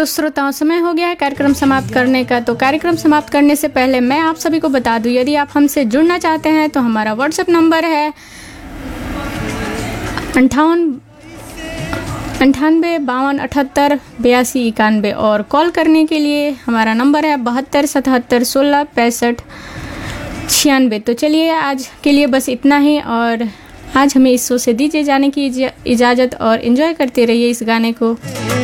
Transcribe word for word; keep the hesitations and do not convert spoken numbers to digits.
तो श्रोताओं, समय हो गया है कार्यक्रम समाप्त करने का। तो कार्यक्रम समाप्त करने से पहले मैं आप सभी को बता दूं, यदि आप हमसे जुड़ना चाहते हैं तो हमारा व्हाट्सएप नंबर है अंठावन अंठानवे बावन अठहत्तर बयासी इक्यानवे और कॉल करने के लिए हमारा नंबर है बहत्तर सतहत्तर सोलह पैंसठ छियानवे। तो चलिए आज के लिए बस इतना ही, और आज हमें इस शो से दीजिए जाने की इजाज़त और एंजॉय करते रहिए इस गाने को।